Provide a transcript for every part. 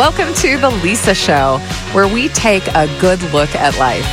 Welcome to The Lisa Show, where we take a good look at life.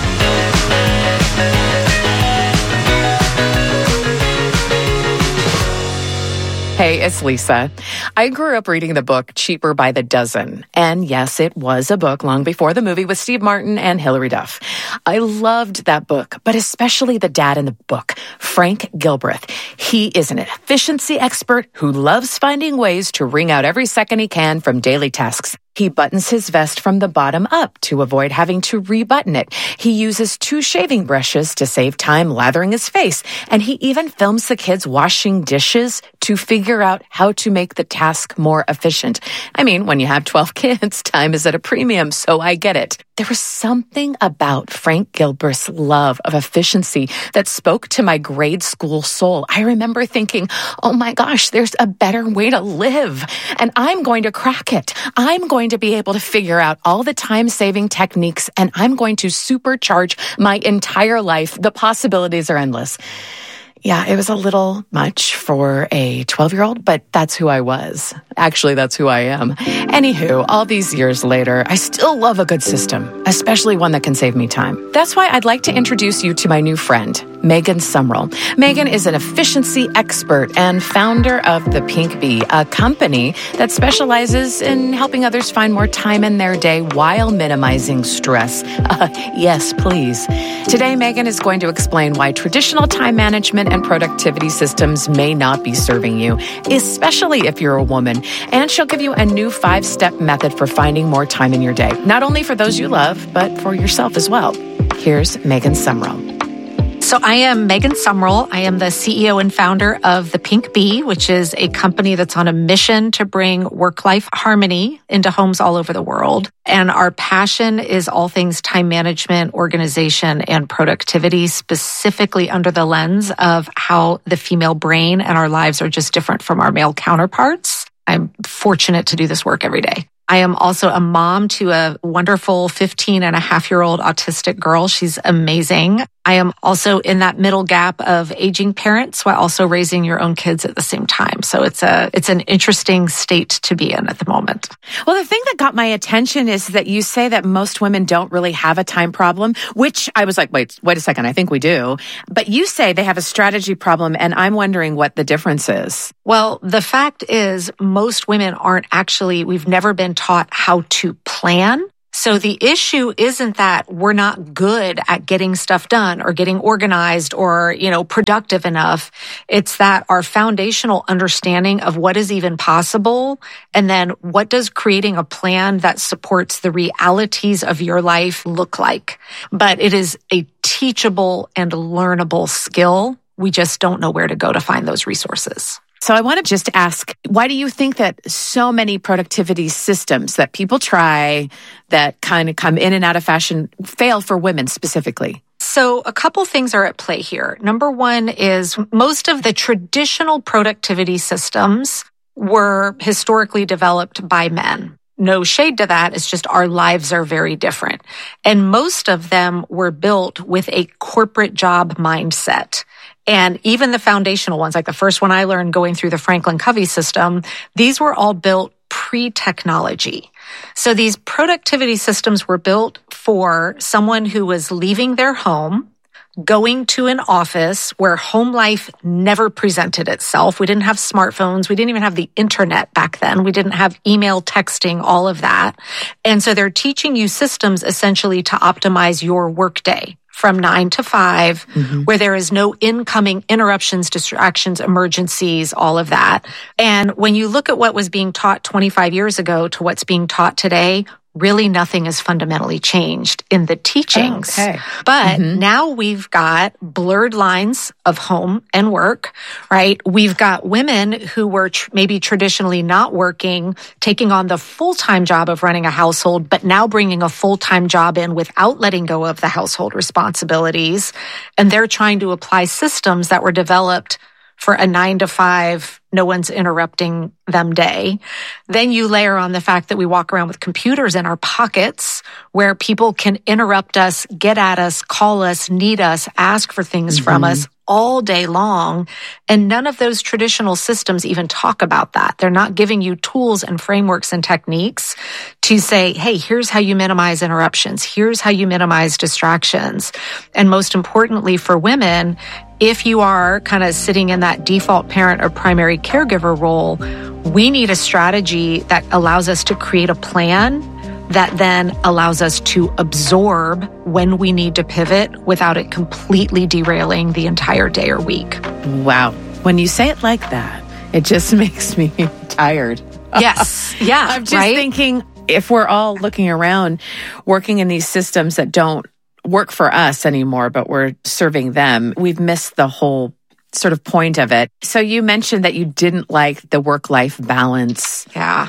Hey, it's Lisa. I grew up reading the book Cheaper by the Dozen. And yes, it was a book long before the movie with Steve Martin and Hilary Duff. I loved that book, but especially the dad in the book, Frank Gilbreth. He is an efficiency expert who loves finding ways to wring out every second he can from daily tasks. He buttons his vest from the bottom up to avoid having to rebutton it. He uses 2 shaving brushes to save time lathering his face. And he even films the kids washing dishes to figure out how to make the task more efficient. I mean, when you have 12 kids, time is at a premium, so I get it. There was something about Frank Gilbreth's love of efficiency that spoke to my grade school soul. I remember thinking, oh my gosh, there's a better way to live, and I'm going to crack it. I'm going to be able to figure out all the time-saving techniques, and I'm going to supercharge my entire life. The possibilities are endless. Yeah, it was a little much for a 12-year-old, but that's who I was. Actually, that's who I am. Anywho, all these years later, I still love a good system, especially one that can save me time. That's why I'd like to introduce you to my new friend, Megan Sumrell. Megan is an efficiency expert and founder of The Pink Bee, a company that specializes in helping others find more time in their day while minimizing stress. Yes, please. Today, Megan is going to explain why traditional time management and productivity systems may not be serving you, especially if you're a woman. And she'll give you a new 5-step method for finding more time in your day, not only for those you love, but for yourself as well. Here's Megan Sumrell. So I am Megan Sumrell. I am the CEO and founder of The Pink Bee, which is a company that's on a mission to bring work-life harmony into homes all over the world. And our passion is all things time management, organization, and productivity, specifically under the lens of how the female brain and our lives are just different from our male counterparts. I'm fortunate to do this work every day. I am also a mom to a wonderful 15-and-a-half-year-old autistic girl. She's amazing. I am also in that middle gap of aging parents while also raising your own kids at the same time. So it's an interesting state to be in at the moment. Well, the thing that got my attention is that you say that most women don't really have a time problem, which I was like, wait a second, I think we do. But you say they have a strategy problem, and I'm wondering what the difference is. Well, the fact is most women we've never been taught how to plan. So the issue isn't that we're not good at getting stuff done or getting organized or, productive enough. It's that our foundational understanding of what is even possible, and then what does creating a plan that supports the realities of your life look like. But it is a teachable and learnable skill. We just don't know where to go to find those resources. So I want to just ask, why do you think that so many productivity systems that people try that kind of come in and out of fashion fail for women specifically? So a couple things are at play here. Number one is most of the traditional productivity systems were historically developed by men. No shade to that. It's just our lives are very different. And most of them were built with a corporate job mindset. And even the foundational ones, like the first one I learned going through the Franklin Covey system, these were all built pre-technology. So these productivity systems were built for someone who was leaving their home, going to an office where home life never presented itself. We didn't have smartphones. We didn't even have the internet back then. We didn't have email, texting, all of that. And so they're teaching you systems essentially to optimize your workday from 9 to 5, where there is no incoming interruptions, distractions, emergencies, all of that. And when you look at what was being taught 25 years ago to what's being taught today, really nothing has fundamentally changed in the teachings. Okay. But now we've got blurred lines of home and work, right? We've got women who were maybe traditionally not working, taking on the full-time job of running a household, but now bringing a full-time job in without letting go of the household responsibilities. And they're trying to apply systems that were developed for a 9 to 5, no one's interrupting them day. Then you layer on the fact that we walk around with computers in our pockets where people can interrupt us, get at us, call us, need us, ask for things from us all day long. And none of those traditional systems even talk about that. They're not giving you tools and frameworks and techniques to say, hey, here's how you minimize interruptions. Here's how you minimize distractions. And most importantly for women, if you are kind of sitting in that default parent or primary caregiver role, we need a strategy that allows us to create a plan that then allows us to absorb when we need to pivot without it completely derailing the entire day or week. Wow. When you say it like that, it just makes me tired. Yes. Yeah. I'm just thinking, if we're all looking around, working in these systems that don't work for us anymore, but we're serving them, we've missed the whole sort of point of it. So you mentioned that you didn't like the work-life balance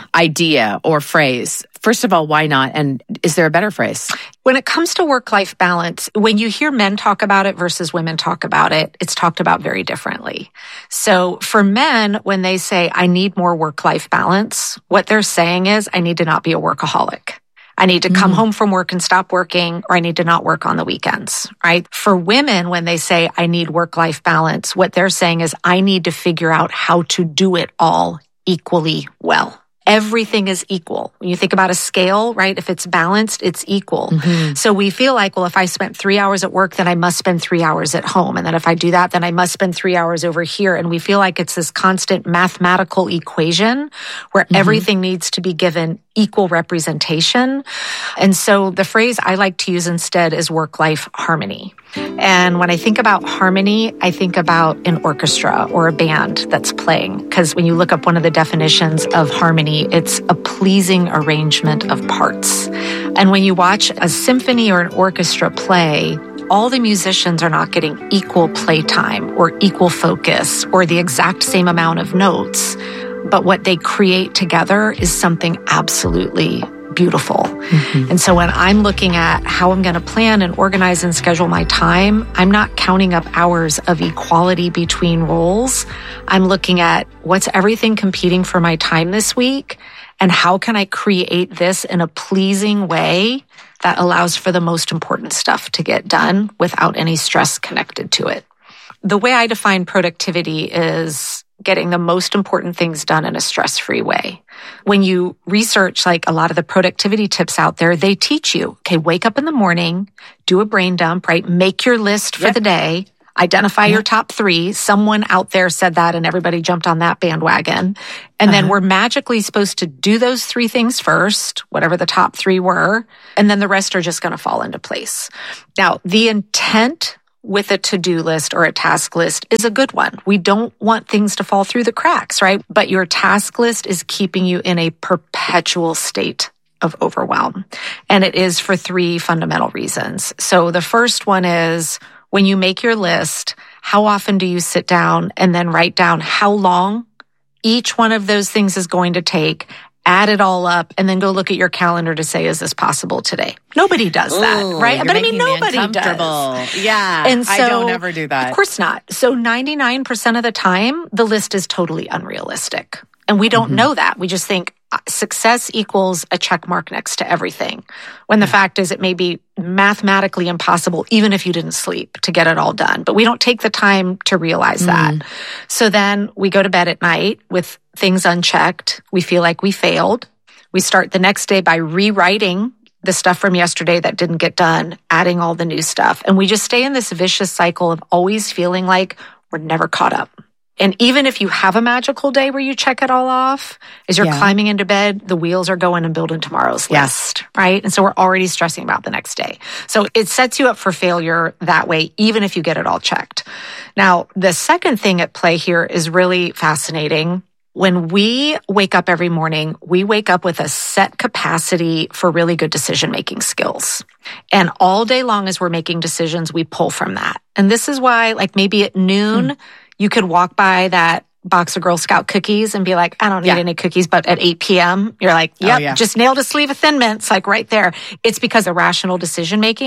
idea or phrase. First of all, why not? And is there a better phrase? When it comes to work-life balance, when you hear men talk about it versus women talk about it, it's talked about very differently. So for men, when they say, I need more work-life balance, what they're saying is, I need to not be a workaholic. I need to come home from work and stop working, or I need to not work on the weekends, right? For women, when they say, I need work-life balance, what they're saying is, I need to figure out how to do it all equally well. Everything is equal. When you think about a scale, right? If it's balanced, it's equal. So we feel like, well, if I spent 3 hours at work, then I must spend 3 hours at home. And then if I do that, then I must spend 3 hours over here. And we feel like it's this constant mathematical equation where everything needs to be given equal representation. And so the phrase I like to use instead is work-life harmony. And when I think about harmony, I think about an orchestra or a band that's playing. Because when you look up one of the definitions of harmony, it's a pleasing arrangement of parts. And when you watch a symphony or an orchestra play, all the musicians are not getting equal playtime or equal focus or the exact same amount of notes. But what they create together is something absolutely beautiful. And so when I'm looking at how I'm going to plan and organize and schedule my time, I'm not counting up hours of equality between roles. I'm looking at what's everything competing for my time this week, and how can I create this in a pleasing way that allows for the most important stuff to get done without any stress connected to it. The way I define productivity is getting the most important things done in a stress-free way. When you research like a lot of the productivity tips out there, they teach you, okay, wake up in the morning, do a brain dump, right? Make your list for the day, identify your top 3. Someone out there said that and everybody jumped on that bandwagon. And then we're magically supposed to do those 3 things first, whatever the top 3 were, and then the rest are just going to fall into place. Now, the intent with a to-do list or a task list is a good one. We don't want things to fall through the cracks, right? But your task list is keeping you in a perpetual state of overwhelm. And it is for 3 fundamental reasons. So the first one is, when you make your list, how often do you sit down and then write down how long each one of those things is going to take, add it all up, and then go look at your calendar to say, is this possible today? Nobody does that, right? But I mean, nobody does. Yeah, and so, I don't ever do that. Of course not. So 99% of the time, the list is totally unrealistic. And we don't know that. We just think success equals a check mark next to everything. When the fact is, it may be mathematically impossible, even if you didn't sleep, to get it all done. But we don't take the time to realize that. So then we go to bed at night with things unchecked. We feel like we failed. We start the next day by rewriting the stuff from yesterday that didn't get done, adding all the new stuff. And we just stay in this vicious cycle of always feeling like we're never caught up. And even if you have a magical day where you check it all off, as you're climbing into bed, the wheels are going and building tomorrow's list, right? And so we're already stressing about the next day. So it sets you up for failure that way, even if you get it all checked. Now, the second thing at play here is really fascinating. When we wake up every morning, we wake up with a set capacity for really good decision-making skills. And all day long as we're making decisions, we pull from that. And this is why, like maybe at noon, you could walk by that box of Girl Scout cookies and be like, I don't need any cookies, but at 8 p.m., you're like, just nailed a sleeve of Thin Mints, like right there. It's because irrational decision-making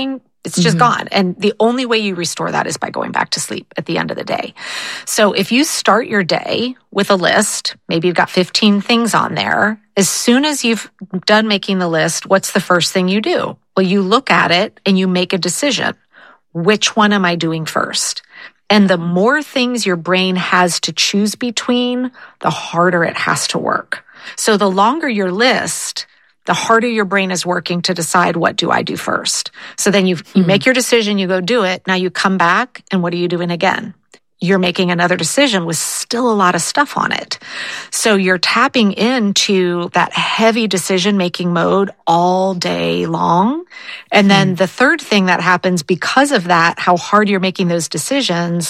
It's just gone. And the only way you restore that is by going back to sleep at the end of the day. So if you start your day with a list, maybe you've got 15 things on there. As soon as you've done making the list, what's the first thing you do? Well, you look at it and you make a decision. Which one am I doing first? And the more things your brain has to choose between, the harder it has to work. So the longer your list, the harder your brain is working to decide, what do I do first? So then you make your decision, you go do it. Now you come back, and what are you doing again? You're making another decision with still a lot of stuff on it. So you're tapping into that heavy decision-making mode all day long. And then the third thing that happens because of that, how hard you're making those decisions,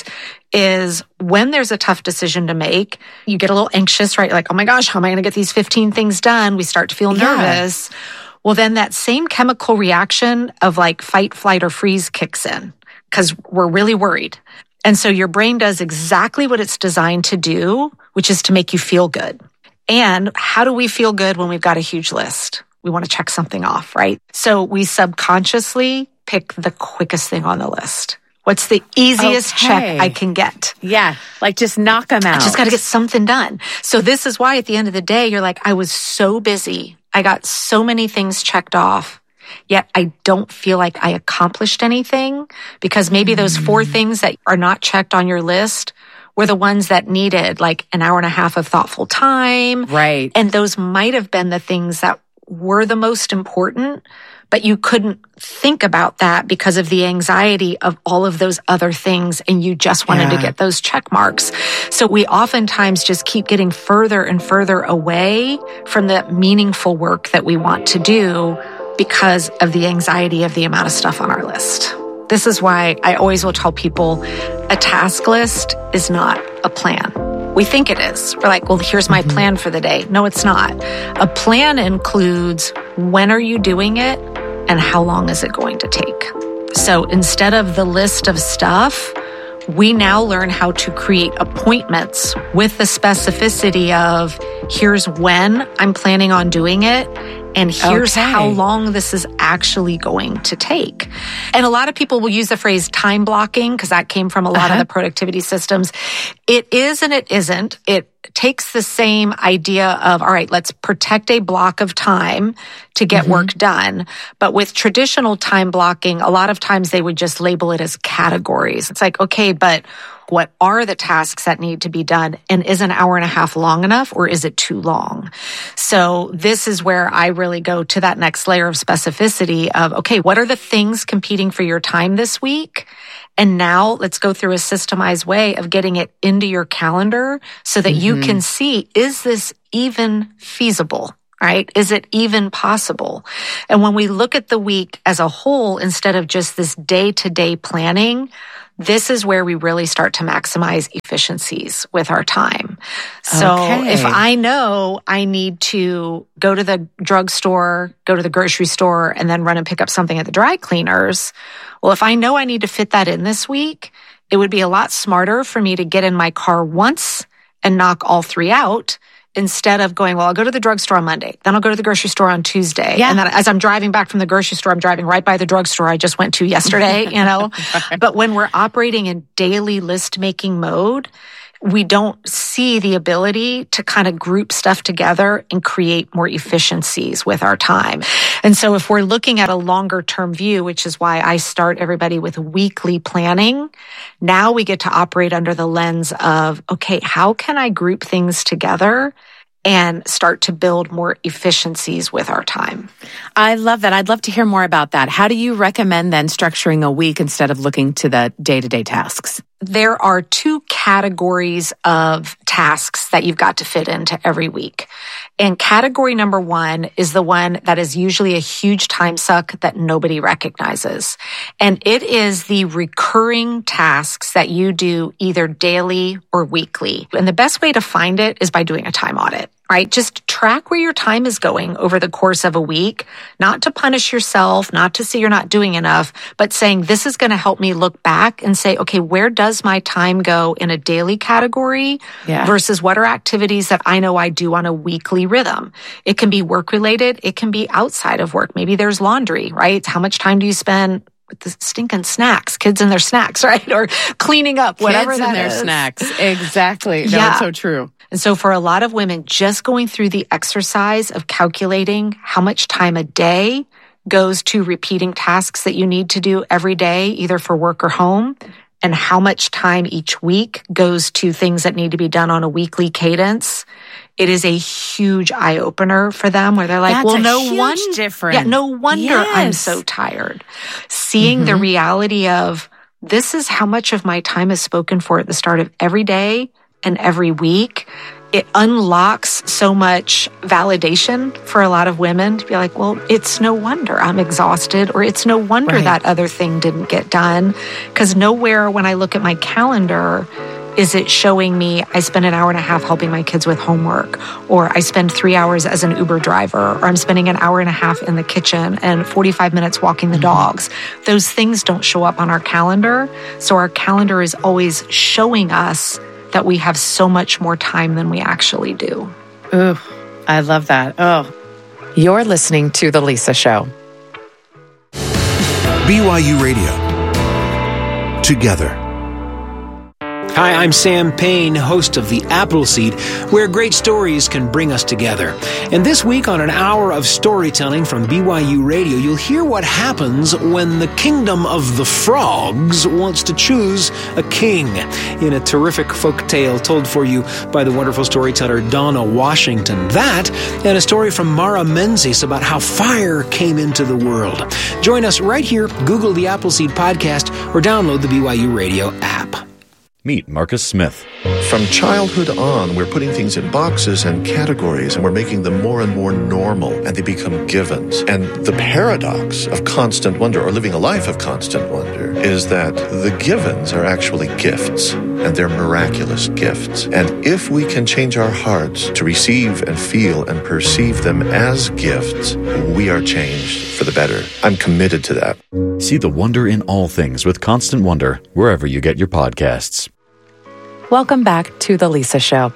is when there's a tough decision to make, you get a little anxious, right? Like, oh my gosh, how am I going to get these 15 things done? We start to feel nervous. Well, then that same chemical reaction of like fight, flight, or freeze kicks in because we're really worried. And so your brain does exactly what it's designed to do, which is to make you feel good. And how do we feel good when we've got a huge list? We want to check something off, right? So we subconsciously pick the quickest thing on the list. What's the easiest check I can get? Yeah, like just knock them out. I just got to get something done. So this is why at the end of the day, you're like, I was so busy. I got so many things checked off. Yet I don't feel like I accomplished anything because maybe those 4 things that are not checked on your list were the ones that needed like an hour and a half of thoughtful time. Right. And those might have been the things that were the most important, but you couldn't think about that because of the anxiety of all of those other things. And you just wanted to get those check marks. So we oftentimes just keep getting further and further away from the meaningful work that we want to do because of the anxiety of the amount of stuff on our list. This is why I always will tell people a task list is not a plan. We think it is. We're like, well, here's my plan for the day. No, it's not. A plan includes when are you doing it and how long is it going to take. So instead of the list of stuff, we now learn how to create appointments with the specificity of here's when I'm planning on doing it. And here's how long this is actually going to take. And a lot of people will use the phrase time blocking because that came from a lot of the productivity systems. It is and it isn't. It takes the same idea of, all right, let's protect a block of time to get work done. But with traditional time blocking, a lot of times they would just label it as categories. It's like, okay, but what are the tasks that need to be done? And is an hour and a half long enough or is it too long? So this is where I really go to that next layer of specificity of, okay, what are the things competing for your time this week? And now let's go through a systemized way of getting it into your calendar so that you can see, is this even feasible? Right? Is it even possible? And when we look at the week as a whole, instead of just this day-to-day planning, this is where we really start to maximize efficiencies with our time. So if I know I need to go to the drugstore, go to the grocery store, and then run and pick up something at the dry cleaners, well, if I know I need to fit that in this week, it would be a lot smarter for me to get in my car once and knock all 3 out instead of going, well, I'll go to the drugstore on Monday, then I'll go to the grocery store on Tuesday. And then as I'm driving back from the grocery store, I'm driving right by the drugstore I just went to yesterday, you know. But when we're operating in daily list making mode, we don't see the ability to kind of group stuff together and create more efficiencies with our time. And so if we're looking at a longer term view, which is why I start everybody with weekly planning, now we get to operate under the lens of, okay, how can I group things together and start to build more efficiencies with our time? I love that. I'd love to hear more about that. How do you recommend then structuring a week instead of looking to the day-to-day tasks? There are 2 categories of tasks that you've got to fit into every week. And category number 1 is the one that is usually a huge time suck that nobody recognizes. And it is the recurring tasks that you do either daily or weekly. And the best way to find it is by doing a time audit, right? Just track where your time is going over the course of a week, not to punish yourself, not to say you're not doing enough, but saying this is going to help me look back and say, okay, where does my time go in a daily category versus what are activities that I know I do on a weekly rhythm? It can be work related. It can be outside of work. Maybe there's laundry, right? How much time do you spend with the stinking snacks, kids and their snacks, right? Or cleaning up, whatever kids that and their is. snacks. Exactly. No, it's so true. And so for a lot of women, just going through the exercise of calculating how much time a day goes to repeating tasks that you need to do every day, either for work or home, and how much time each week goes to things that need to be done on a weekly cadence, it is a huge eye-opener for them where they're like, That's well, no wonder. Yeah, no wonder I'm so tired. Seeing the reality of this is how much of my time is spoken for at the start of every day and every week. It unlocks so much validation for a lot of women to be like, well, it's no wonder I'm exhausted, or it's no wonder that other thing didn't get done. Because nowhere when I look at my calendar is it showing me I spend an hour and a half helping my kids with homework, or I spend 3 hours as an Uber driver, or I'm spending an hour and a half in the kitchen and 45 minutes walking the dogs. Those things don't show up on our calendar. So our calendar is always showing us that we have so much more time than we actually do. Ooh, I love that. Oh, you're listening to The Lisa Show. BYU Radio. Together. Hi, I'm Sam Payne, host of The Appleseed, where great stories can bring us together. And this week on an hour of storytelling from BYU Radio, you'll hear what happens when the kingdom of the frogs wants to choose a king, in a terrific folk tale told for you by the wonderful storyteller Donna Washington. That and a story from Mara Menzies about how fire came into the world. Join us right here, Google The Appleseed Podcast, or download the BYU Radio app. Meet Marcus Smith. From childhood on, we're putting things in boxes and categories, and we're making them more and more normal, and they become givens. And the paradox of constant wonder, or living a life of constant wonder, is that the givens are actually gifts, and they're miraculous gifts. And if we can change our hearts to receive and feel and perceive them as gifts, we are changed for the better. I'm committed to that. See the wonder in all things with Constant Wonder, wherever you get your podcasts. Welcome back to The Lisa Show.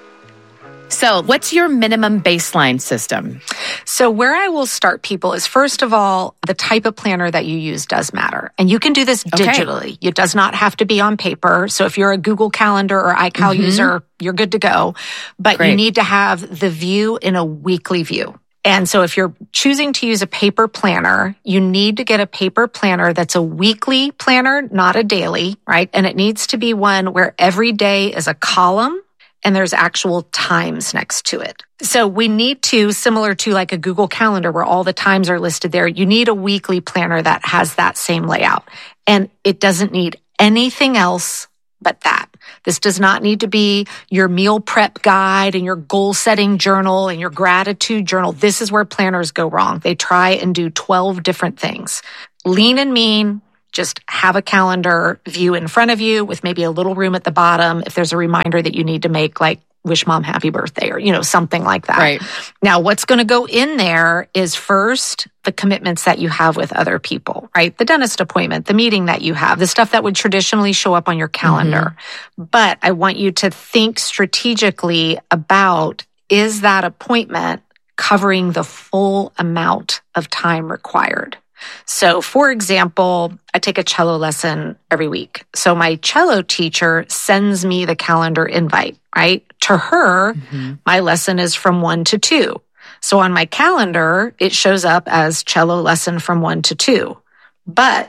So what's your minimum baseline system? So where I will start people is, first of all, the type of planner that you use does matter. And you can do this digitally. It does not have to be on paper. So if you're a Google Calendar or iCal user, you're good to go. But you need to have the view in a weekly view. And so if you're choosing to use a paper planner, you need to get a paper planner that's a weekly planner, not a daily, right? And it needs to be one where every day is a column and there's actual times next to it. So we need to, similar to like a Google Calendar where all the times are listed there, you need a weekly planner that has that same layout. And it doesn't need anything else but that. This does not need to be your meal prep guide and your goal setting journal and your gratitude journal. This is where planners go wrong. They try and do 12 different things. Lean and mean, just have a calendar view in front of you with maybe a little room at the bottom if there's a reminder that you need to make, like wish mom happy birthday or, something like that. Right. Now, what's going to go in there is first the commitments that you have with other people, right? The dentist appointment, the meeting that you have, the stuff that would traditionally show up on your calendar. But I want you to think strategically about, is that appointment covering the full amount of time required? So, for example, I take a cello lesson every week. So my cello teacher sends me the calendar invite, right? To her, my lesson is from 1 to 2. So on my calendar, it shows up as cello lesson from 1 to 2. But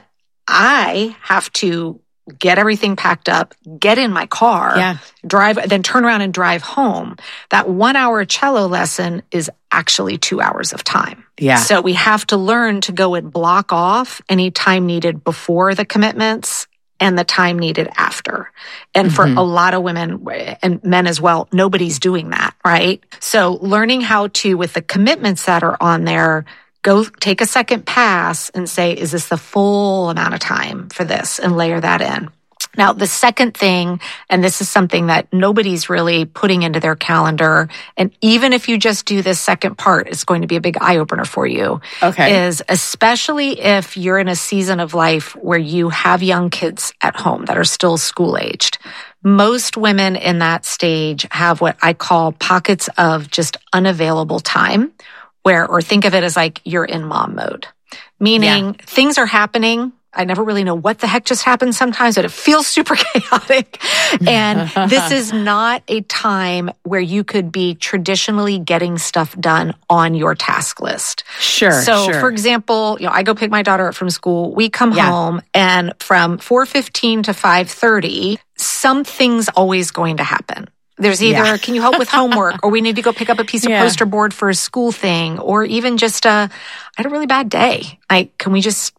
I have to get everything packed up, get in my car, drive, then turn around and drive home. That 1 hour cello lesson is actually 2 hours of time. Yeah. So we have to learn to go and block off any time needed before the commitments and the time needed after. And for a lot of women and men as well, nobody's doing that, right? So learning how to, with the commitments that are on there, go take a second pass and say, is this the full amount of time for this? And layer that in. Now, the second thing, and this is something that nobody's really putting into their calendar, and even if you just do this second part, it's going to be a big eye-opener for you, is especially if you're in a season of life where you have young kids at home that are still school-aged. Most women in that stage have what I call pockets of just unavailable time, or think of it as like you're in mom mode, meaning things are happening, I never really know what the heck just happened sometimes, but it feels super chaotic. And this is not a time where you could be traditionally getting stuff done on your task list. Sure. So, for example, I go pick my daughter up from school. We come home, and from 4:15 to 5:30, something's always going to happen. There's either, can you help with homework, or we need to go pick up a piece of poster board for a school thing, or even just I had a really bad day. Can we just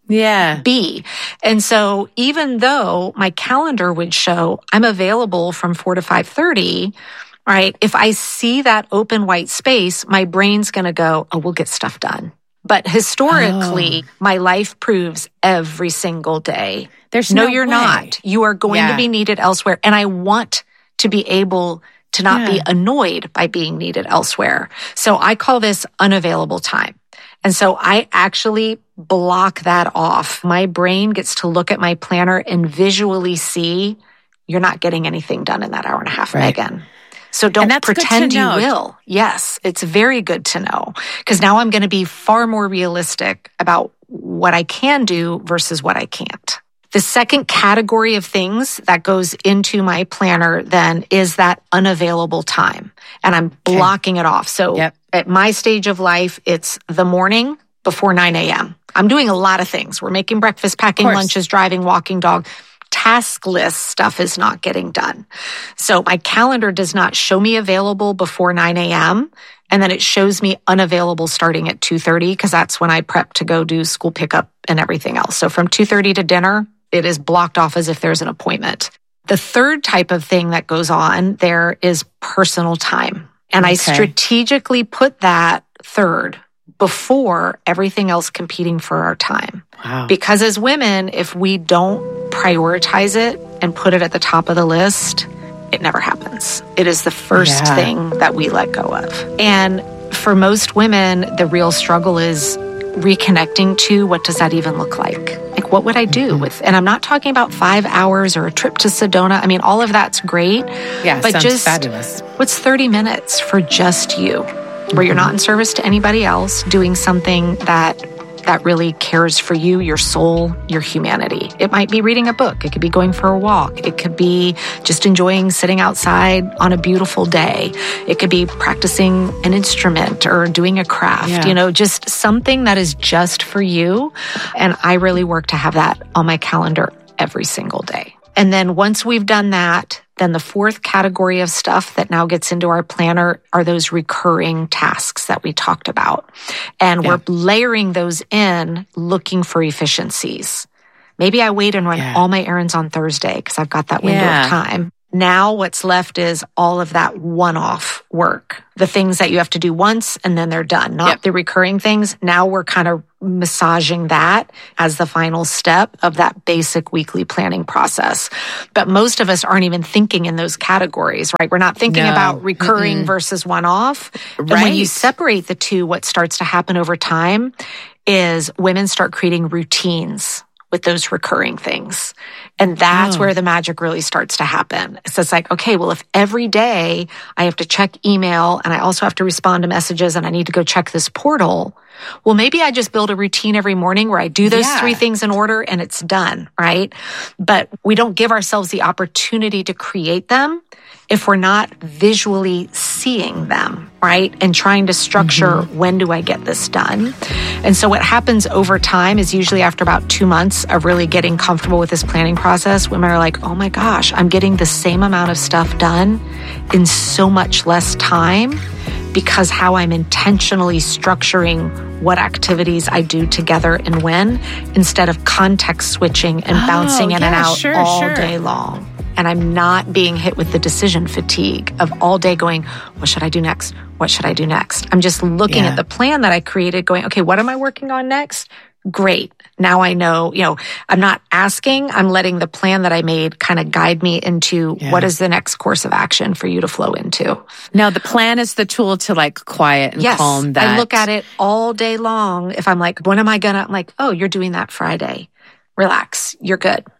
be? And so even though my calendar would show I'm available from 4 to 5:30, right? If I see that open white space, my brain's going to go, oh, we'll get stuff done. But historically, my life proves every single day. There's no you're way. Not. You are going to be needed elsewhere. And I want to be able to not be annoyed by being needed elsewhere. So I call this unavailable time. And so I actually block that off. My brain gets to look at my planner and visually see you're not getting anything done in that hour and a half, Megan. So don't pretend you will. Yes, it's very good to know, because now I'm going to be far more realistic about what I can do versus what I can't. The second category of things that goes into my planner then is that unavailable time, and I'm blocking it off. So at my stage of life, it's the morning before 9 a.m. I'm doing a lot of things. We're making breakfast, packing lunches, driving, walking dog. Task list stuff is not getting done. So my calendar does not show me available before 9 a.m. And then it shows me unavailable starting at 2:30, because that's when I prep to go do school pickup and everything else. So from 2:30 to dinner, it is blocked off as if there's an appointment. The third type of thing that goes on there is personal time. And I strategically put that third before everything else competing for our time. Wow. Because as women, if we don't prioritize it and put it at the top of the list, it never happens. It is the first thing that we let go of. And for most women, the real struggle is reconnecting to what does that even look like? Like, what would I do with, and I'm not talking about 5 hours or a trip to Sedona. I mean, all of that's great. Yeah, but sounds just fabulous. What's 30 minutes for just you, where you're not in service to anybody else, doing something that really cares for you, your soul, your humanity. It might be reading a book. It could be going for a walk. It could be just enjoying sitting outside on a beautiful day. It could be practicing an instrument or doing a craft, just something that is just for you. And I really work to have that on my calendar every single day. And then once we've done that, then the fourth category of stuff that now gets into our planner are those recurring tasks that we talked about. And we're layering those in, looking for efficiencies. Maybe I wait and run all my errands on Thursday because I've got that window of time. Now what's left is all of that one-off work, the things that you have to do once and then they're done, not the recurring things. Now we're kind of massaging that as the final step of that basic weekly planning process. But most of us aren't even thinking in those categories, right? We're not thinking about recurring versus one-off. And when you separate the two, what starts to happen over time is women start creating routines with those recurring things. And that's where the magic really starts to happen. So it's like, okay, well, if every day I have to check email and I also have to respond to messages and I need to go check this portal, well, maybe I just build a routine every morning where I do those three things in order and it's done, right? But we don't give ourselves the opportunity to create them if we're not visually seeing them, right? And trying to structure, when do I get this done? And so what happens over time is usually after about 2 months of really getting comfortable with this planning process, women are like, oh my gosh, I'm getting the same amount of stuff done in so much less time because how I'm intentionally structuring what activities I do together and when, instead of context switching and bouncing in and out all day long. And I'm not being hit with the decision fatigue of all day going, what should I do next? What should I do next? I'm just looking at the plan that I created going, okay, what am I working on next? Great. Now I know, I'm not asking, I'm letting the plan that I made kind of guide me into what is the next course of action for you to flow into. Now, the plan is the tool to like quiet and calm that. I look at it all day long. If I'm like, when am I I'm like, oh, you're doing that Friday. Relax. You're good.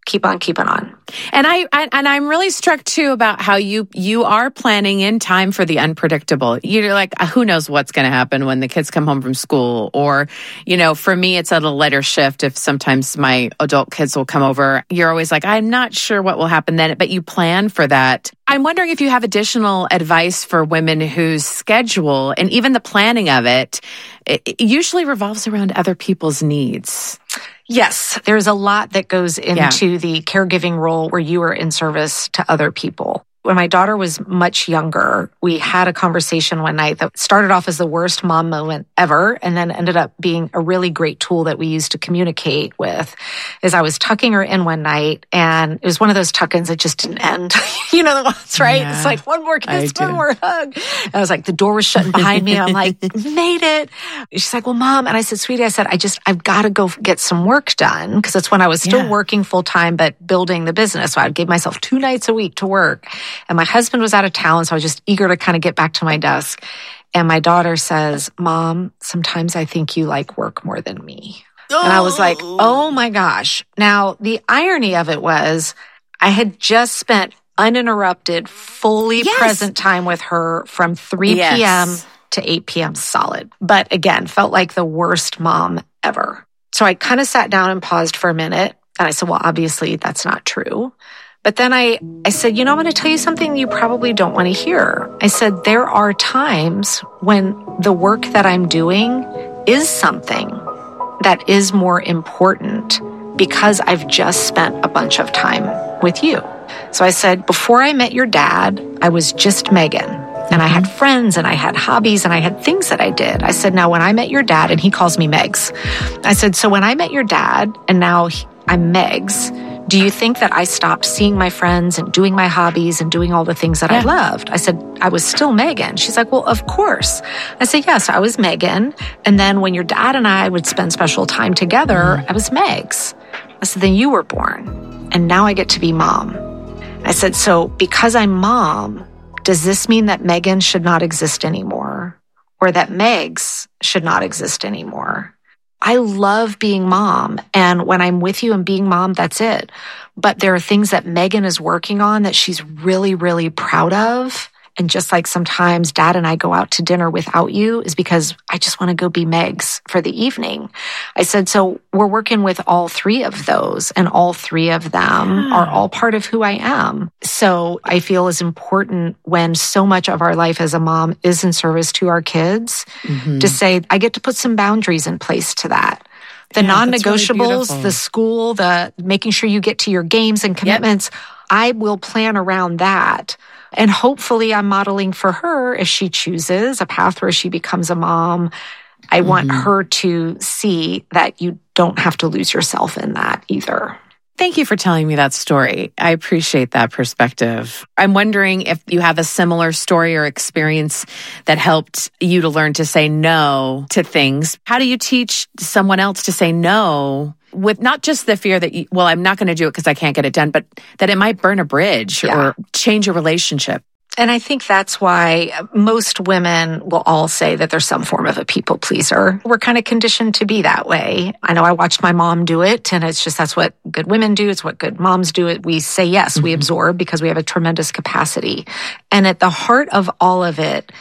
keep on keeping on. And I'm really struck too about how you are planning in time for the unpredictable. You're like, who knows what's going to happen when the kids come home from school, or, for me, it's at a later shift. If sometimes my adult kids will come over, you're always like, I'm not sure what will happen then, but you plan for that. I'm wondering if you have additional advice for women whose schedule and even the planning of it usually revolves around other people's needs. Yes, there's a lot that goes into the caregiving role where you are in service to other people. When my daughter was much younger, we had a conversation one night that started off as the worst mom moment ever and then ended up being a really great tool that we used to communicate with. Is I was tucking her in one night, and it was one of those tuck-ins that just didn't end. You know the ones, right? Yeah, it's like one more kiss, one more hug. And I was like, the door was shutting behind me, and I'm like, made it. She's like, well, Mom. And I said, sweetie, I've got to go get some work done, because it's when I was still working full-time but building the business. So I'd give myself 2 nights a week to work. And my husband was out of town, so I was just eager to kind of get back to my desk. And my daughter says, Mom, sometimes I think you like work more than me. And I was like, oh my gosh. Now, the irony of it was I had just spent uninterrupted, fully present time with her from 3 p.m. to 8 p.m. solid. But again, felt like the worst mom ever. So I kind of sat down and paused for a minute. And I said, well, obviously that's not true. But then I said, I'm going to tell you something you probably don't want to hear. I said, there are times when the work that I'm doing is something that is more important because I've just spent a bunch of time with you. So I said, before I met your dad, I was just Megan. And I had friends and I had hobbies and I had things that I did. I said, now when I met your dad, and he calls me Megs. I said, so when I met your dad and now I'm Megs, do you think that I stopped seeing my friends and doing my hobbies and doing all the things that I loved? I said, I was still Megan. She's like, well, of course. I said, yes, I was Megan. And then when your dad and I would spend special time together, I was Megs. I said, then you were born. And now I get to be Mom. I said, so because I'm Mom, does this mean that Megan should not exist anymore? Or that Megs should not exist anymore? I love being Mom. And when I'm with you and being Mom, that's it. But there are things that Megan is working on that she's really, really proud of. And just like sometimes Dad and I go out to dinner without you is because I just want to go be Megs for the evening. I said, so we're working with all 3 of those, and all 3 of them are all part of who I am. So I feel is important when so much of our life as a mom is in service to our kids to say, I get to put some boundaries in place to that. The non-negotiables, really the school, the making sure you get to your games and commitments, I will plan around that. And hopefully I'm modeling for her, if she chooses a path where she becomes a mom, I want her to see that you don't have to lose yourself in that either. Thank you for telling me that story. I appreciate that perspective. I'm wondering if you have a similar story or experience that helped you to learn to say no to things. How do you teach someone else to say no with not just the fear that, I'm not going to do it because I can't get it done, but that it might burn a bridge or change a relationship? And I think that's why most women will all say that they're some form of a people pleaser. We're kind of conditioned to be that way. I know I watched my mom do it, and it's just that's what good women do. It's what good moms do. We say yes, we absorb because we have a tremendous capacity. And at the heart of all of it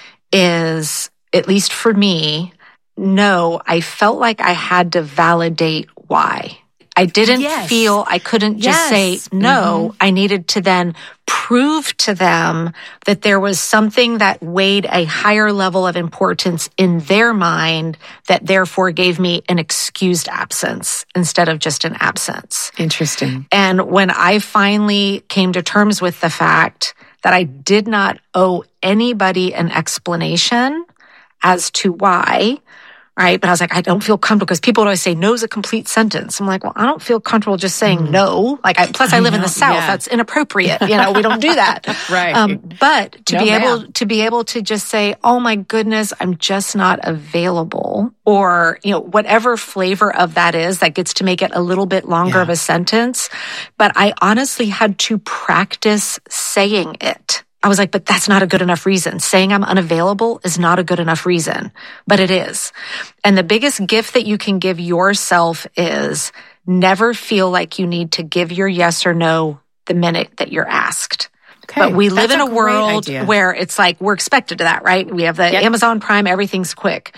is, at least for me, no, I felt like I had to validate why. I didn't feel I couldn't just say no. I needed to then prove to them that there was something that weighed a higher level of importance in their mind that therefore gave me an excused absence instead of just an absence. Interesting. And when I finally came to terms with the fact that I did not owe anybody an explanation as to why, right? But I was like, I don't feel comfortable because people would always say no is a complete sentence. I'm like, well, I don't feel comfortable just saying no. Plus I live in the South. Yeah. That's inappropriate. We don't do that. Right. But to be able to just say, oh my goodness, I'm just not available, or, whatever flavor of that is that gets to make it a little bit longer of a sentence. But I honestly had to practice saying it. I was like, but that's not a good enough reason. Saying I'm unavailable is not a good enough reason, but it is. And the biggest gift that you can give yourself is never feel like you need to give your yes or no the minute that you're asked. Okay. But we live in a world idea. where it's like we're expected to that, right? We have the Amazon Prime, everything's quick.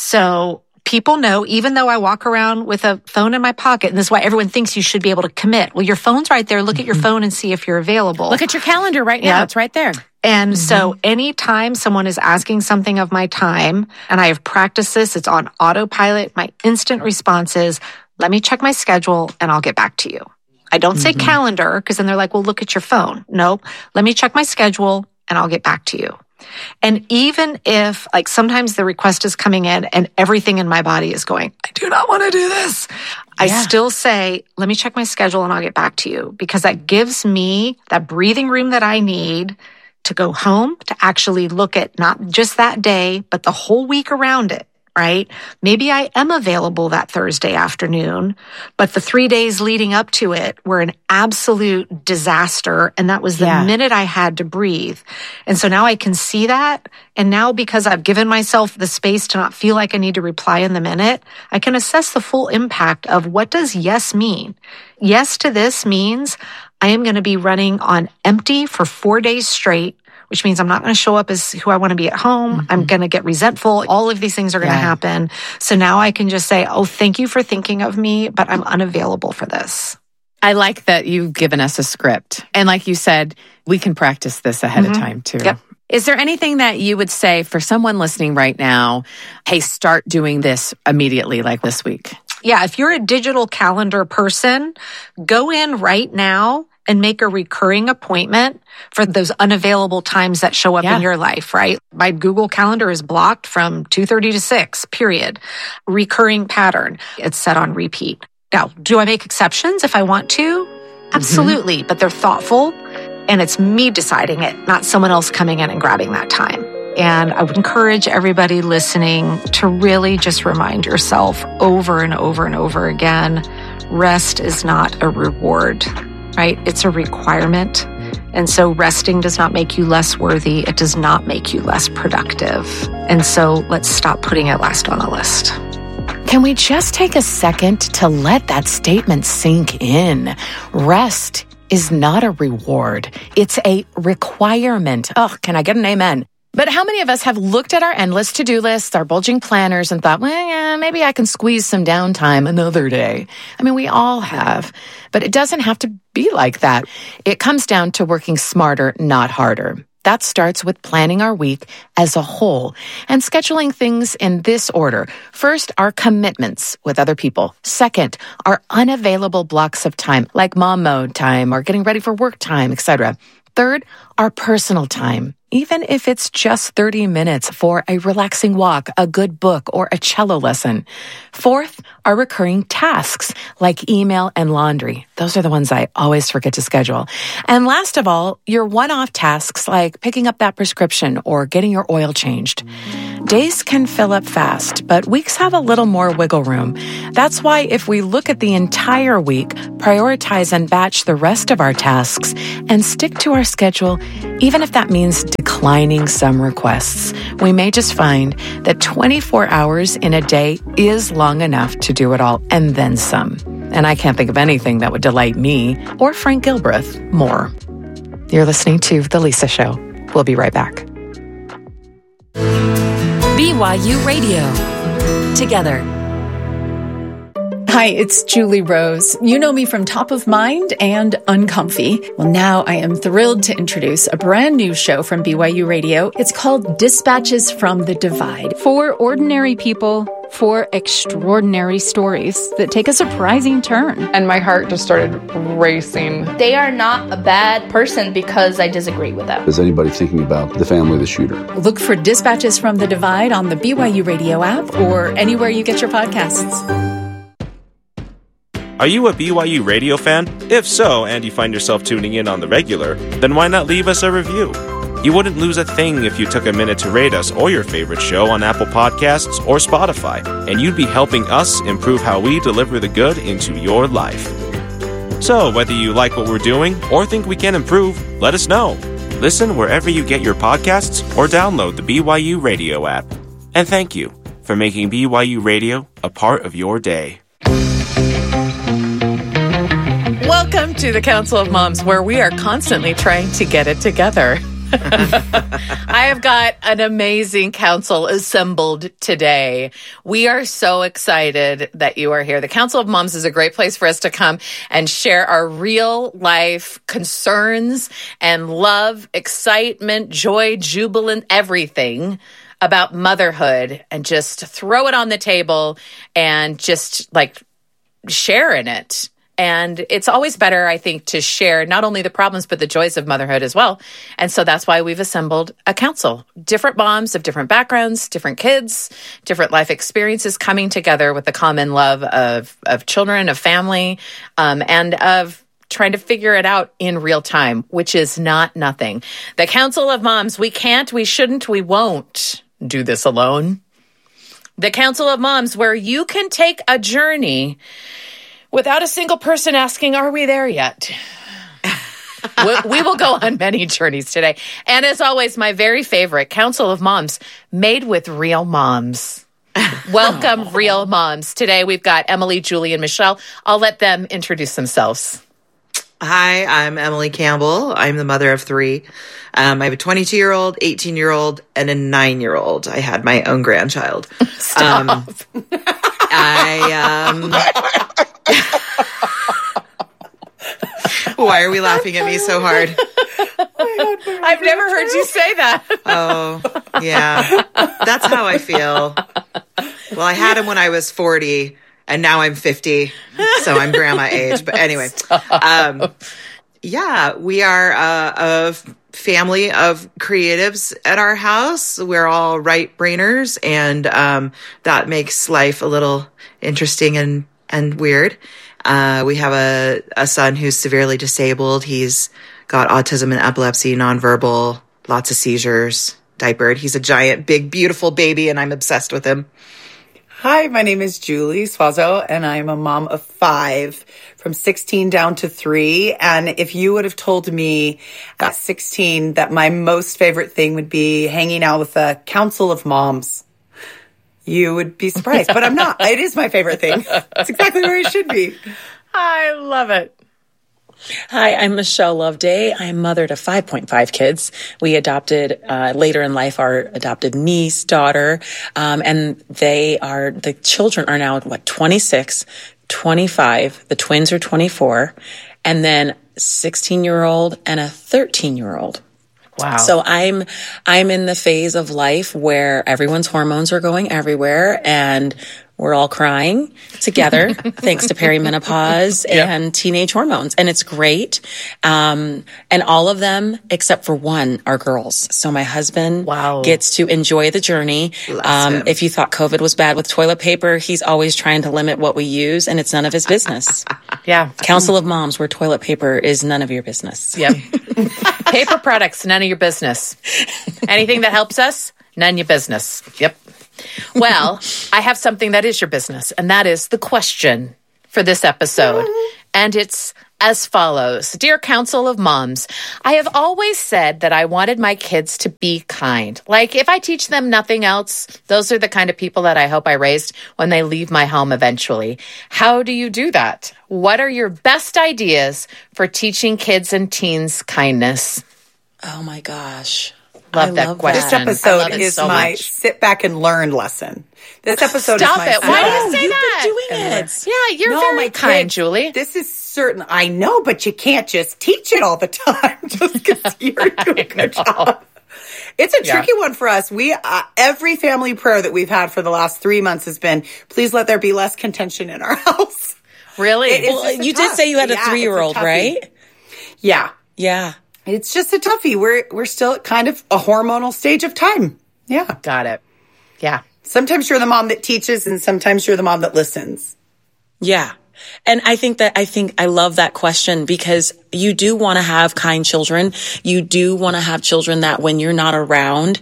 So people know, even though I walk around with a phone in my pocket, and this is why everyone thinks you should be able to commit. Well, your phone's right there. Look at your phone and see if you're available. Look at your calendar right now. It's right there. And so anytime someone is asking something of my time, and I have practiced this, it's on autopilot, my instant response is, let me check my schedule and I'll get back to you. I don't say calendar, because then they're like, well, look at your phone. No, let me check my schedule and I'll get back to you. And even if, like, sometimes the request is coming in and everything in my body is going, I do not want to do this. I still say, let me check my schedule and I'll get back to you, because that gives me that breathing room that I need to go home, to actually look at not just that day, but the whole week around it, right? Maybe I am available that Thursday afternoon, but the 3 days leading up to it were an absolute disaster. And that was the minute I had to breathe. And so now I can see that. And now, because I've given myself the space to not feel like I need to reply in the minute, I can assess the full impact of what does yes mean? Yes to this means I am going to be running on empty for 4 days straight, which means I'm not going to show up as who I want to be at home. I'm going to get resentful. All of these things are going to happen. So now I can just say, oh, thank you for thinking of me, but I'm unavailable for this. I like that you've given us a script. And like you said, we can practice this ahead of time too. Yep. Is there anything that you would say for someone listening right now, hey, start doing this immediately, like this week? Yeah, if you're a digital calendar person, go in right now and make a recurring appointment for those unavailable times that show up in your life, right? My Google Calendar is blocked from 2:30 to 6, period. Recurring pattern. It's set on repeat. Now, do I make exceptions if I want to? Absolutely, but they're thoughtful, and it's me deciding it, not someone else coming in and grabbing that time. And I would encourage everybody listening to really just remind yourself over and over and over again, rest is not a reward, right? It's a requirement. And so resting does not make you less worthy. It does not make you less productive. And so let's stop putting it last on the list. Can we just take a second to let that statement sink in? Rest is not a reward. It's a requirement. Oh, can I get an amen? But how many of us have looked at our endless to-do lists, our bulging planners, and thought, well, yeah, maybe I can squeeze some downtime another day? I mean, we all have. But it doesn't have to be like that. It comes down to working smarter, not harder. That starts with planning our week as a whole and scheduling things in this order. First, our commitments with other people. Second, our unavailable blocks of time, like mom mode time or getting ready for work time, etc. Third, our personal time, even if it's just 30 minutes for a relaxing walk, a good book, or a cello lesson. Fourth, our recurring tasks like email and laundry. Those are the ones I always forget to schedule. And last of all, your one-off tasks like picking up that prescription or getting your oil changed. Days can fill up fast, but weeks have a little more wiggle room. That's why if we look at the entire week, prioritize and batch the rest of our tasks, and stick to our schedule, even if that means declining some requests, we may just find that 24 hours in a day is long enough to do it all and then some. And I can't think of anything that would delight me or Frank Gilbreth more. You're listening to The Lisa Show. We'll be right back. BYU Radio. Together. Hi, it's Julie Rose. You know me from Top of Mind and Uncomfy. Well, now I am thrilled to introduce a brand new show from BYU Radio. It's called Dispatches from the Divide. For ordinary people, for extraordinary stories that take a surprising turn. And my heart just started racing. They are not a bad person because I disagree with them. Is anybody thinking about the family of the shooter? Look for Dispatches from the Divide on the BYU Radio app or anywhere you get your podcasts. Are you a BYU Radio fan? If so, and you find yourself tuning in on the regular, then why not leave us a review? You wouldn't lose a thing if you took a minute to rate us or your favorite show on Apple Podcasts or Spotify, and you'd be helping us improve how we deliver the good into your life. So, whether you like what we're doing or think we can improve, let us know. Listen wherever you get your podcasts or download the BYU Radio app. And thank you for making BYU Radio a part of your day. Welcome to the Council of Moms, where we are constantly trying to get it together. I have got an amazing council assembled today. We are so excited that you are here. The Council of Moms is a great place for us to come and share our real life concerns and love, excitement, joy, jubilant, everything about motherhood, and just throw it on the table and just like share in it. And it's always better, I think, to share not only the problems, but the joys of motherhood as well. And so that's why we've assembled a council. Different moms of different backgrounds, different kids, different life experiences coming together with the common love of children, of family, and of trying to figure it out in real time, which is not nothing. The Council of Moms, we can't, we shouldn't, we won't do this alone. The Council of Moms, where you can take a journey without a single person asking, are we there yet? We will go on many journeys today. And as always, my very favorite, Council of Moms, made with real moms. Welcome, real moms. Today we've got Emily, Julie, and Michelle. I'll let them introduce themselves. Hi, I'm Emily Campbell. I'm the mother of three. I have a 22-year-old, 18-year-old, and a 9-year-old. I had my own grandchild. Stop. Why are we laughing at me so hard? I've never heard you say that. Oh, yeah. That's how I feel. Well, I had him when I was 40, and now I'm 50, so I'm grandma age. But anyway, yeah, we are a family of creatives at our house. We're all right-brainers, and that makes life a little interesting and weird. We have a son who's severely disabled. He's got autism and epilepsy, nonverbal, lots of seizures, diapered. He's a giant, big, beautiful baby, and I'm obsessed with him. Hi, my name is Julie Swazo, and I'm a mom of 5, from 16 down to 3. And if you would have told me at 16 that my most favorite thing would be hanging out with a council of moms, you would be surprised. But I'm not. It is my favorite thing. It's exactly where it should be. I love it. Hi, I'm Michelle Loveday. I'm mother to 5.5 kids. We adopted later in life our adopted niece, daughter, and the children are now 26, 25. The twins are 24, and then 16-year-old and a 13-year-old. Wow. So I'm in the phase of life where everyone's hormones are going everywhere, and we're all crying together thanks to perimenopause and teenage hormones. And it's great. And all of them, except for one, are girls. So my husband gets to enjoy the journey. If you thought COVID was bad with toilet paper, he's always trying to limit what we use, and it's none of his business. Yeah. Council of Moms, where toilet paper is none of your business. Yep. Paper products, none of your business. Anything that helps us, none of your business. Yep. Well, I have something that is your business, and that is the question for this episode. And it's as follows. Dear Council of Moms, I have always said that I wanted my kids to be kind. Like, if I teach them nothing else, those are the kind of people that I hope I raised when they leave my home eventually. How do you do that? What are your best ideas for teaching kids and teens kindness? Oh, my gosh. Love that question. This episode is so my sit back and learn lesson. This episode Stop is my... it. Why do you say You've that? been doing it. Yeah, you're very kind, Julie. This is certain. I know, but you can't just teach it all the time just because you're doing a job. It's a tricky one for us. We every family prayer that we've had for the last 3 months has been, please let there be less contention in our house. Really? Well, you did say you had a 3-year-old, right? Yeah. Yeah. It's just a toughie. We're still at kind of a hormonal stage of time. Yeah. Got it. Yeah. Sometimes you're the mom that teaches, and sometimes you're the mom that listens. Yeah. And I think I love that question, because you do want to have kind children. You do want to have children that when you're not around,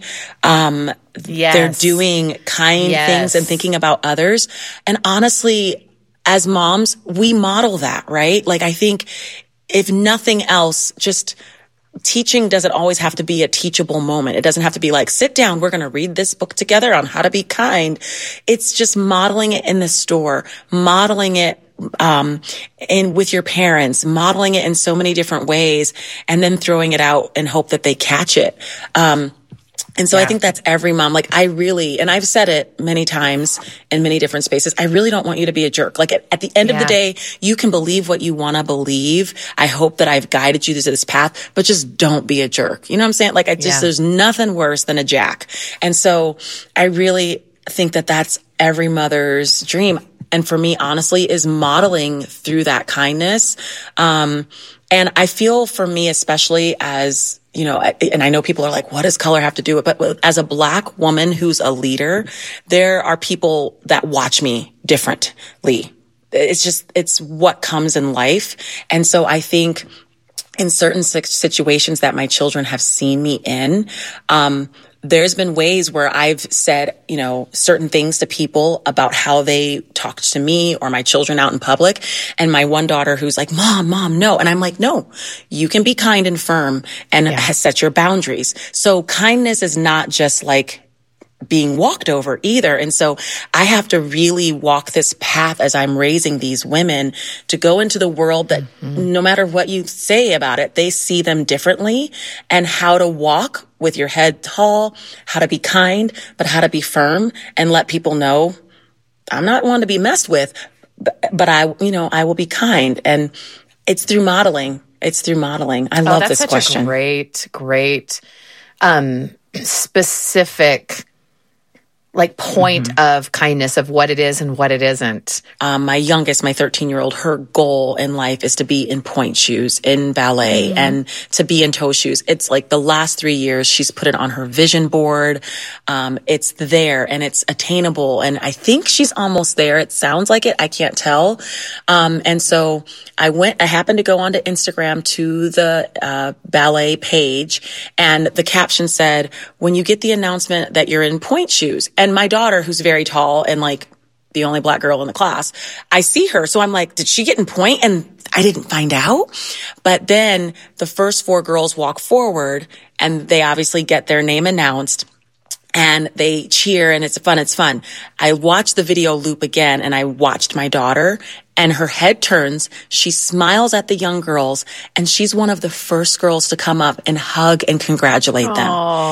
they're doing kind things and thinking about others. And honestly, as moms, we model that, right? Like, I think if nothing else, just teaching doesn't always have to be a teachable moment. It doesn't have to be like, sit down, we're going to read this book together on how to be kind. It's just modeling it in the store, modeling it and with your parents, modeling it in so many different ways, and then throwing it out and hope that they catch it. And so I think that's every mom. Like and I've said it many times in many different spaces, I really don't want you to be a jerk. Like at the end of the day, you can believe what you want to believe. I hope that I've guided you to this path, but just don't be a jerk. You know what I'm saying? Like there's nothing worse than a jack. And so I really think that that's every mother's dream. And for me, honestly, is modeling through that kindness. And I feel for me, especially as, you know, and I know people are like, what does color have to do with it? But as a Black woman who's a leader, there are people that watch me differently. It's what comes in life. And so I think in certain situations that my children have seen me in, there's been ways where I've said, you know, certain things to people about how they talked to me or my children out in public. And my one daughter who's like, Mom, no. And I'm like, no, you can be kind and firm and set your boundaries. So kindness is not just like being walked over either. And so I have to really walk this path as I'm raising these women to go into the world that no matter what you say about it, they see them differently, and how to walk with your head tall, how to be kind, but how to be firm and let people know I'm not one to be messed with, but I will be kind. And it's through modeling. I love this question. That's such a great, specific point of kindness of what it is and what it isn't. My youngest, my 13-year-old, her goal in life is to be in pointe shoes, in ballet, and to be in toe shoes. It's like the last 3 years she's put it on her vision board. It's there and it's attainable. And I think she's almost there. It sounds like it. I can't tell. And so I happened to go onto Instagram to the ballet page, and the caption said, when you get the announcement that you're in pointe shoes. And my daughter, who's very tall and like the only Black girl in the class, I see her. So I'm like, did she get in pointe? And I didn't find out. But then the first 4 girls walk forward and they obviously get their name announced. And they cheer and it's fun. I watched the video loop again and I watched my daughter, and her head turns. She smiles at the young girls, and she's one of the first girls to come up and hug and congratulate them.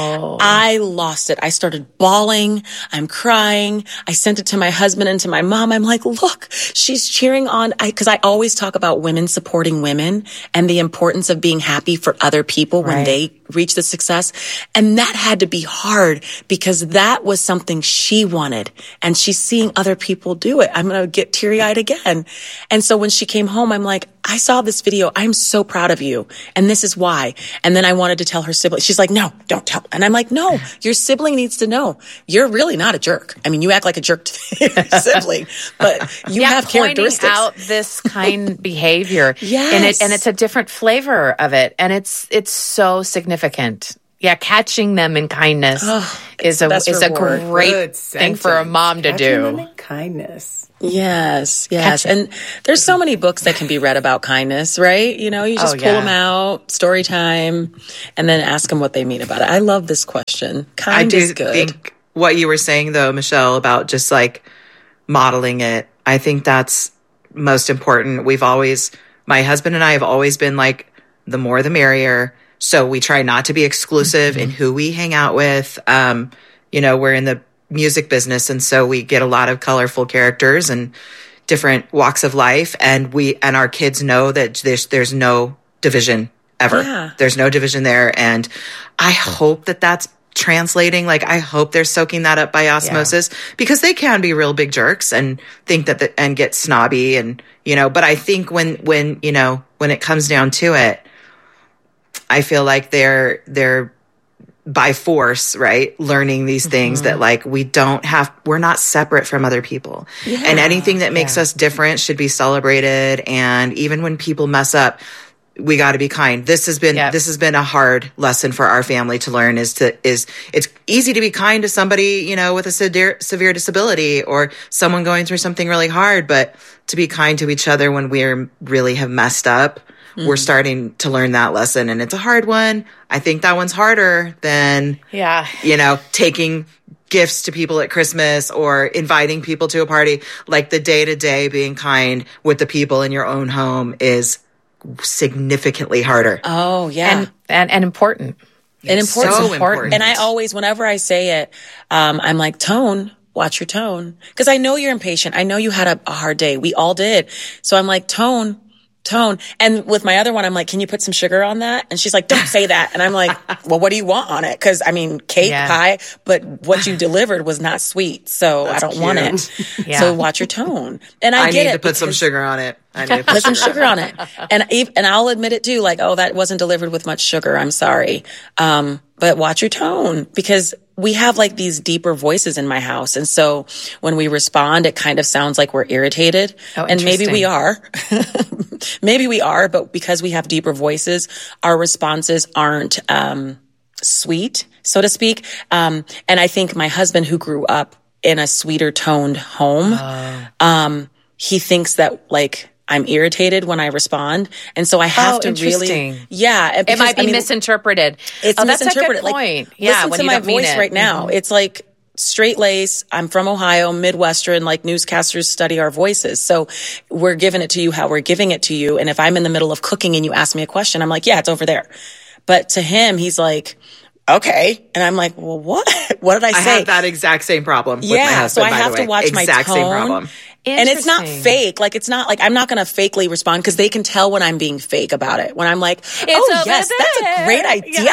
I lost it. I started bawling. I'm crying. I sent it to my husband and to my mom. I'm like, look, she's cheering on. Because I always talk about women supporting women and the importance of being happy for other people when they reach the success. And that had to be hard because that was something she wanted. And she's seeing other people do it. I'm going to get teary-eyed again. And so when she came home, I'm like, I saw this video. I'm so proud of you. And this is why. And then I wanted to tell her sibling. She's like, no, don't tell. And I'm like, no, your sibling needs to know. You're really not a jerk. I mean, you act like a jerk to your sibling, but you have characteristics. Pointing out this kind behavior. Yes. And it's a different flavor of it. And it's so significant. Yeah, catching them in kindness is a great thing for a mom to do. Them in kindness. Yes. And there's so many books that can be read about kindness, right? You know, you just pull them out, story time, and then ask them what they mean about it. I love this question. Kind is good. I think what you were saying, though, Michelle, about just like modeling it, I think that's most important. My husband and I have always been like, the more the merrier. So we try not to be exclusive in who we hang out with. We're in the music business, and so we get a lot of colorful characters and different walks of life, and our kids know that there's no division ever. Yeah. There's no division there, and I hope that that's translating. Like, I hope they're soaking that up by osmosis, because they can be real big jerks and think that and get snobby, and but I think when it comes down to it, I feel like they're by force, right, learning these things that like we're not separate from other people. Yeah. And anything that makes us different should be celebrated. And even when people mess up, we got to be kind. This has been a hard lesson for our family to learn. It's easy to be kind to somebody, with a severe disability or someone going through something really hard, but to be kind to each other when we really have messed up. We're starting to learn that lesson, and it's a hard one. I think that one's harder than, taking gifts to people at Christmas or inviting people to a party, like the day-to-day being kind with the people in your own home is significantly harder. Oh, yeah. And important. And important. So important. And I always, whenever I say it, I'm like, Tone, watch your tone. Because I know you're impatient. I know you had a hard day. We all did. So I'm like, Tone. And with my other one, I'm like, can you put some sugar on that? And she's like, don't say that. And I'm like, well, what do you want on it? Because, I mean, cake, pie, but what you delivered was not sweet. So I don't want it. Yeah. So watch your tone. And I get need it. to put some sugar on it. I need to put some sugar on it. And I'll admit it too. Like, oh, that wasn't delivered with much sugar. I'm sorry. But watch your tone, because we have like these deeper voices in my house. And so when we respond, it kind of sounds like we're irritated. Oh, and maybe we are. Maybe we are, but because we have deeper voices, our responses aren't sweet, so to speak. And I think my husband, who grew up in a sweeter toned home, he thinks that like I'm irritated when I respond. And so I have to really, yeah. Because, it might be misinterpreted. It's misinterpreted. That's a good point. Like, listen to my voice right now. Mm-hmm. It's like straight lace. I'm from Ohio, Midwestern, like newscasters study our voices. So we're giving it to you how we're giving it to you. And if I'm in the middle of cooking and you ask me a question, I'm like, yeah, it's over there. But to him, he's like, okay. And I'm like, well, what? What did I say? I have that exact same problem with my husband, so I have to watch my tone. Exact same problem. And it's not fake. Like, it's not like, I'm not going to fakely respond, because they can tell when I'm being fake about it. When I'm like, oh, yes, that's a great idea.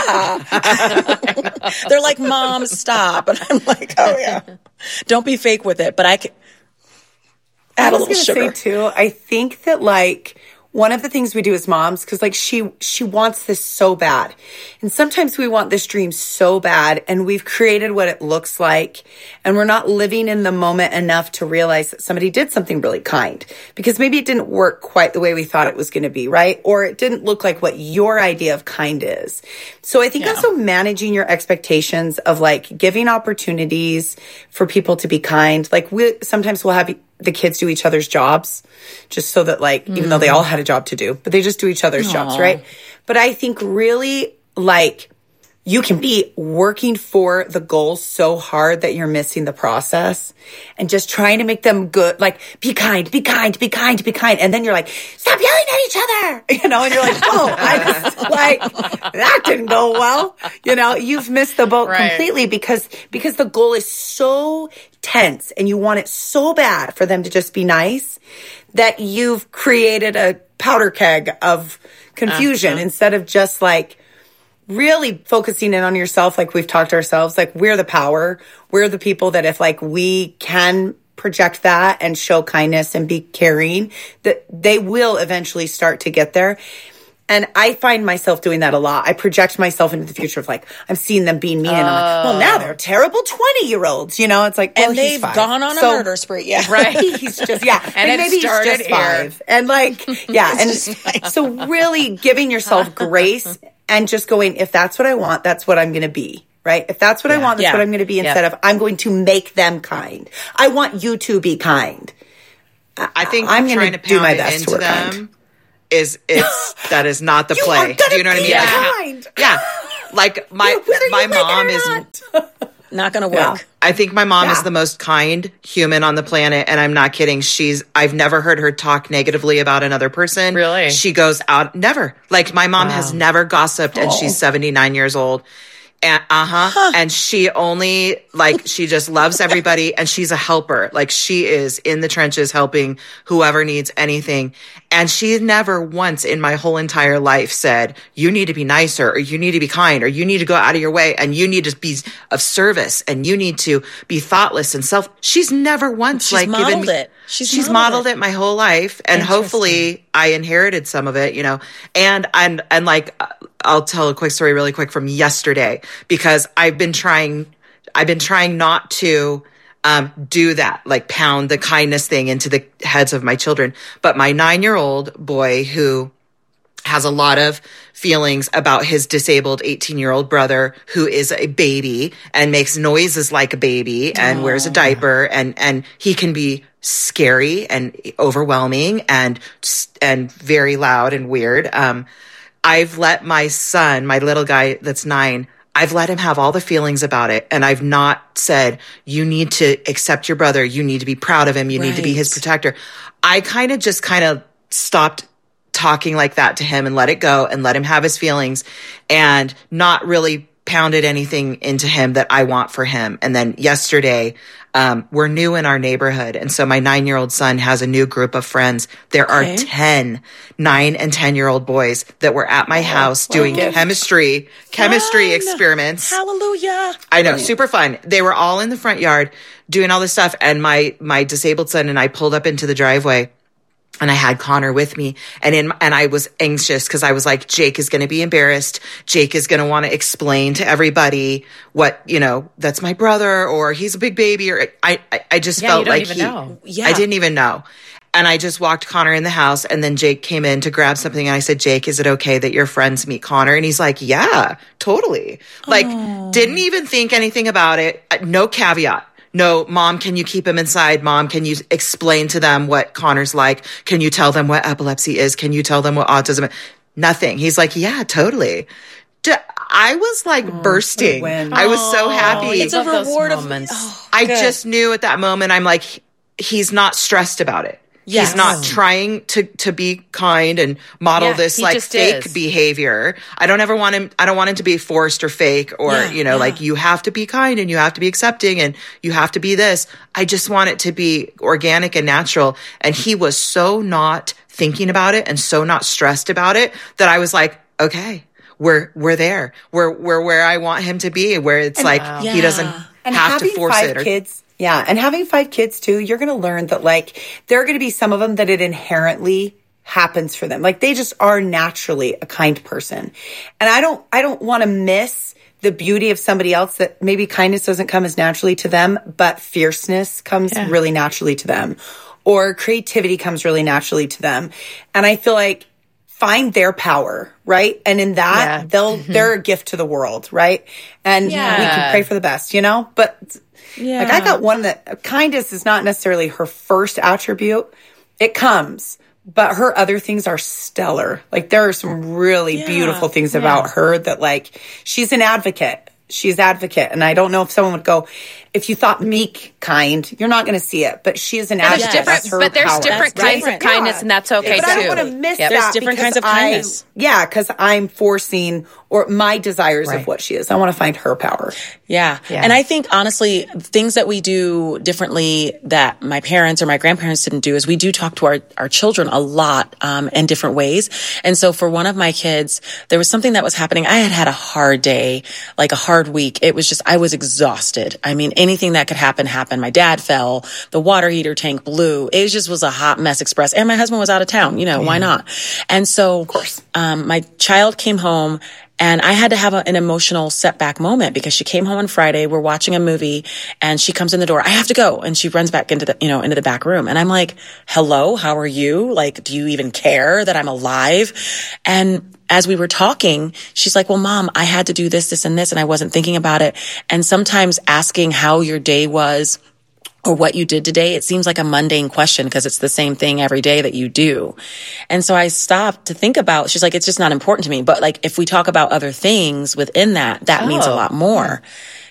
Yeah. They're like, Mom, stop. And I'm like, oh, yeah. Don't be fake with it. But I can add a little sugar. I was going to say, too, I think that, like, one of the things we do as moms, because like she wants this so bad. And sometimes we want this dream so bad, and we've created what it looks like, and we're not living in the moment enough to realize that somebody did something really kind, because maybe it didn't work quite the way we thought it was going to be, right? Or it didn't look like what your idea of kind is. So I think also managing your expectations of like giving opportunities for people to be kind. Like sometimes we'll have the kids do each other's jobs just so that like, even though they all had a job to do, but they just do each other's jobs, right? But I think really like you can be working for the goal so hard that you're missing the process and just trying to make them good. Like, be kind, be kind, be kind, be kind. And then you're like, stop yelling at each other, you know, and you're like, oh, I just like, that didn't go well. You know, you've missed the boat completely because the goal is so tense and you want it so bad for them to just be nice that you've created a powder keg of confusion instead of just like really focusing in on yourself. Like we've talked to ourselves, like we're the power. We're the people that if like we can project that and show kindness and be caring, that they will eventually start to get there. And I find myself doing that a lot. I project myself into the future of like, I'm seeing them being mean and I'm like, well, now they're terrible 20-year-olds, you know? It's like, well, and they've gone on a murder spree. Yeah. Right. He's just, and maybe he's just 5. And like, and so really giving yourself grace and just going, if that's what I want, that's what I'm going to be. Right? If that's what I want, that's what I'm going to be, instead of I'm going to make them kind. I want you to be kind. I think I'm going to do my pound it best to into work them. kind. That is not the play. Do you know what I mean? Like my mom is not going to work. I think my mom is the most kind human on the planet, and I'm not kidding. I've never heard her talk negatively about another person. Really? She goes out, never. Like my mom has never gossiped, and she's 79 years old. And, and she only, like, she just loves everybody, and she's a helper. Like, she is in the trenches helping whoever needs anything. And she never once in my whole entire life said, you need to be nicer, or you need to be kind, or you need to go out of your way, and you need to be of service, and you need to be thoughtless and she's never once given me it. She's modeled it my whole life, and hopefully I inherited some of it, you know. And like, I'll tell a quick story really quick from yesterday, because I've been trying not to do that, like pound the kindness thing into the heads of my children. But my 9-year-old boy, who has a lot of feelings about his disabled 18-year-old brother, who is a baby and makes noises like a baby and wears a diaper, and he can be scary and overwhelming and very loud and weird. I've let my son, my little guy that's 9, I've let him have all the feelings about it. And I've not said, you need to accept your brother. You need to be proud of him. You need to be his protector. I kind of stopped talking like that to him and let it go and let him have his feelings and not really pounded anything into him that I want for him. And then yesterday, we're new in our neighborhood. And so my 9-year-old son has a new group of friends. There are 10 9 and 10-year-old boys that were at my house doing chemistry experiments. Hallelujah. I know, super fun. They were all in the front yard doing all this stuff. And my disabled son and I pulled up into the driveway. And I had Connor with me and I was anxious because I was like, Jake is going to be embarrassed. Jake is going to want to explain to everybody what, that's my brother or he's a big baby or I just felt like I didn't even know. And I just walked Connor in the house and then Jake came in to grab something and I said, Jake, is it okay that your friends meet Connor? And he's like, yeah, totally. Like didn't even think anything about it. No caveat. No, Mom, can you keep him inside? Mom, can you explain to them what Connor's like? Can you tell them what epilepsy is? Can you tell them what autism is? Nothing. He's like, yeah, totally. I was like bursting. I was so happy. It's a reward of moments. I just knew at that moment, I'm like, he's not stressed about it. Yes. He's not trying to be kind and model this like fake behavior. I don't want him to be forced or fake or, like you have to be kind and you have to be accepting and you have to be this. I just want it to be organic and natural. And he was so not thinking about it and so not stressed about it that I was like, okay, we're there. We're where I want him to be, where it's he doesn't have to force it. Kids. Yeah. And having 5 kids too, you're going to learn that there are going to be some of them that it inherently happens for them. Like they just are naturally a kind person. And I don't want to miss the beauty of somebody else that maybe kindness doesn't come as naturally to them, but fierceness comes really naturally to them or creativity comes really naturally to them. And I feel like find their power, right? And in that they're a gift to the world, right? And we can pray for the best, but like I got one that kindness is not necessarily her first attribute. It comes, but her other things are stellar. Like there are some really beautiful things about her that she's an advocate. She's advocate. And I don't know if someone would go, if you thought meek kind, you're not going to see it. But she is an advocate. But there's different kinds of kindness, and that's okay too. But I don't want to miss that. There's different kinds of kindness. Because I'm forcing or my desires of what she is. I want to find her power. Yeah. And I think honestly, things that we do differently that my parents or my grandparents didn't do is we do talk to our children a lot in different ways. And so for one of my kids, there was something that was happening. I had a hard day, like a hard week. It was just, I was exhausted. I mean, anything that could happen happened. My dad fell, the water heater tank blew. It just was a hot mess express. And my husband was out of town, why not? And so, of course, my child came home and I had to have an emotional setback moment because she came home on Friday. We're watching a movie and she comes in the door. I have to go. And she runs back into the back room. And I'm like, hello, how are you? Like, do you even care that I'm alive? And as we were talking, she's like, well, Mom, I had to do this, and this, and I wasn't thinking about it. And sometimes asking how your day was or what you did today, it seems like a mundane question because it's the same thing every day that you do. And so I stopped to think about, she's like, it's just not important to me. But if we talk about other things within that means a lot more.